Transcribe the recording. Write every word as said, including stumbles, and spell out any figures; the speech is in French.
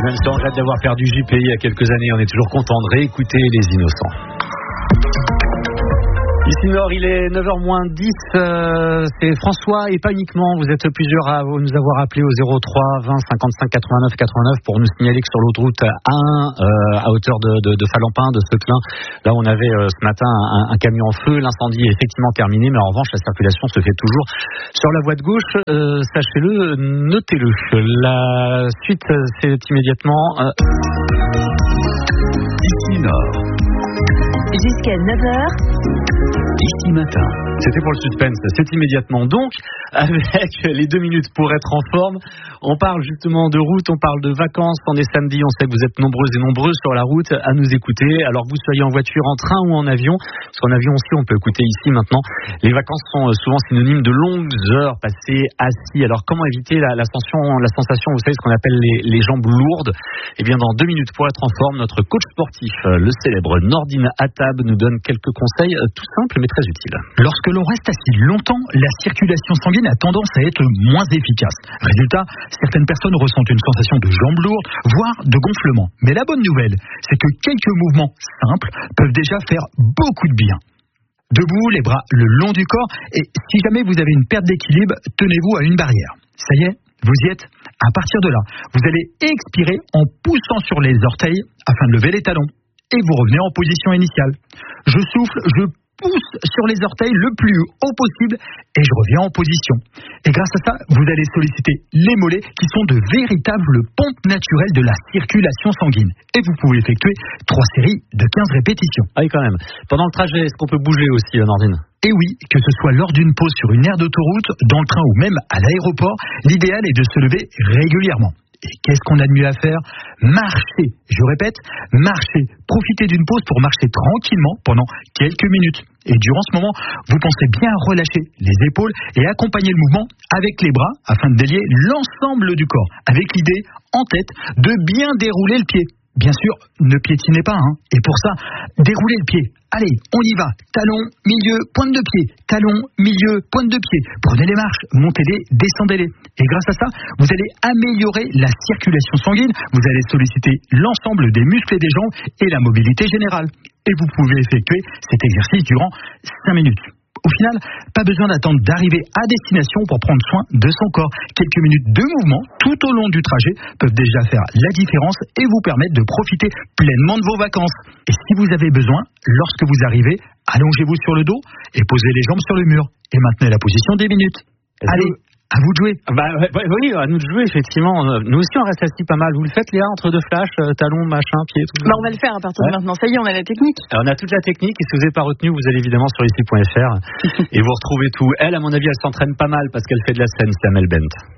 Même si on regrette d'avoir perdu J P I il y a quelques années, on est toujours content de réécouter Les Innocents. Ici Nord, il est neuf heures moins dix, euh, c'est François et pas uniquement, vous êtes plusieurs à nous avoir appelé au zéro trois vingt cinquante-cinq quatre-vingt-neuf quatre-vingt-neuf pour nous signaler que sur l'autoroute A un, euh, à hauteur de, de, de Falampin, de Seclin, là on avait euh, ce matin un, un camion en feu, l'incendie est effectivement terminé, mais en revanche la circulation se fait toujours sur la voie de gauche, euh, sachez-le, notez-le. La suite c'est immédiatement... Euh... Ici Nord. Jusqu'à neuf heures. Ici Matin. C'était pour le suspense, c'est immédiatement. Donc, avec les deux minutes pour être en forme, on parle justement de route, on parle de vacances. On est samedi, on sait que vous êtes nombreuses et nombreux sur la route à nous écouter. Alors que vous soyez en voiture, en train ou en avion, parce qu'en avion aussi, on peut écouter ici maintenant. Les vacances sont souvent synonymes de longues heures passées assis. Alors, comment éviter la, la, sensation, la sensation, vous savez, ce qu'on appelle les, les jambes lourdes? Eh bien, dans deux minutes pour être en forme, notre coach sportif, le célèbre Nordine Attab, nous donne quelques conseils tout simples mais très utiles. Lorsque l'on reste assis longtemps, la circulation sanguine a tendance à être moins efficace. Résultat, certaines personnes ressentent une sensation de jambes lourdes, voire de gonflement. Mais la bonne nouvelle, c'est que quelques mouvements simples peuvent déjà faire beaucoup de bien. Debout, les bras le long du corps, et si jamais vous avez une perte d'équilibre, tenez-vous à une barrière. Ça y est, vous y êtes. À partir de là, vous allez expirer en poussant sur les orteils afin de lever les talons. Et vous revenez en position initiale. Je souffle, je pousse sur les orteils le plus haut possible et je reviens en position. Et grâce à ça, vous allez solliciter les mollets qui sont de véritables pompes naturelles de la circulation sanguine. Et vous pouvez effectuer trois séries de quinze répétitions. Ah oui, quand même. Pendant le trajet, est-ce qu'on peut bouger aussi, Nordine ? Et oui, que ce soit lors d'une pause sur une aire d'autoroute, dans le train ou même à l'aéroport, l'idéal est de se lever régulièrement. Et qu'est-ce qu'on a de mieux à faire ? Marcher. Je répète, marcher. Profitez d'une pause pour marcher tranquillement pendant quelques minutes. Et durant ce moment, vous pensez bien relâcher les épaules et accompagner le mouvement avec les bras afin de délier l'ensemble du corps, avec l'idée en tête de bien dérouler le pied. Bien sûr, ne piétinez pas, hein. Et pour ça, déroulez le pied. Allez, on y va. Talon, milieu, pointe de pied. Talon, milieu, pointe de pied. Prenez les marches, montez-les, descendez-les. Et grâce à ça, vous allez améliorer la circulation sanguine. Vous allez solliciter l'ensemble des muscles et des jambes et la mobilité générale. Et vous pouvez effectuer cet exercice durant cinq minutes. Au final, pas besoin d'attendre d'arriver à destination pour prendre soin de son corps. Quelques minutes de mouvement tout au long du trajet peuvent déjà faire la différence et vous permettre de profiter pleinement de vos vacances. Et si vous avez besoin, lorsque vous arrivez, allongez-vous sur le dos et posez les jambes sur le mur. Et maintenez la position dix minutes. Est-ce Allez, que... à vous de jouer. Bah, oui, à nous de jouer, effectivement. Nous aussi, on reste assis pas mal. Vous le faites, Léa, entre deux flashs, euh, talons, machin, pieds, tout ça? Bah, on va le faire à partir ouais. de maintenant. Ça y est, on a la technique. Alors, on a toute la technique. Et si vous n'avez pas retenu, vous allez évidemment sur ici point f r et vous retrouvez tout. Elle, à mon avis, elle s'entraîne pas mal parce qu'elle fait de la scène, c'est Amel Bent.